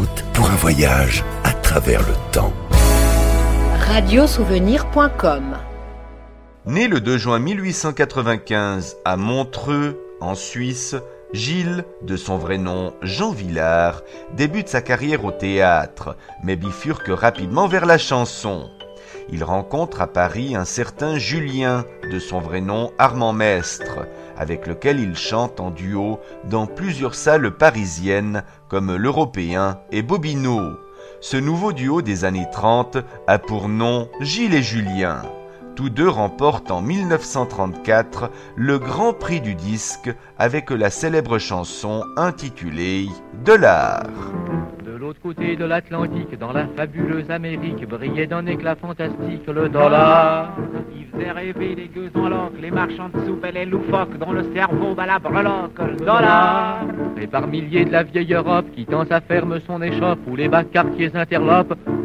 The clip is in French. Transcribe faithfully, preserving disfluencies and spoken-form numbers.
route pour un voyage à travers le temps. radiosouvenir point com. Né le deux juin mille huit cent quatre-vingt-quinze à Montreux, en Suisse, Gilles, de son vrai nom Jean Vilar, débute sa carrière au théâtre, mais bifurque rapidement vers la chanson. Il rencontre à Paris un certain Julien, de son vrai nom Armand Mestre, avec lequel il chante en duo dans plusieurs salles parisiennes comme l'Européen et Bobino. Ce nouveau duo des années trente a pour nom Gilles et Julien. Tous deux remportent en mille neuf cent trente-quatre le Grand Prix du disque avec la célèbre chanson intitulée « De l'art ». De l'autre côté de l'Atlantique, dans la fabuleuse Amérique, brillait d'un éclat fantastique le dollar. Il faisait rêver les gueux en loques, les marchands de soupe et les loufoques, dont le cerveau bat la breloque, le dollar. Et par milliers de la vieille Europe, qui tend sa ferme son échoppe, où les bas quartiers interlopent,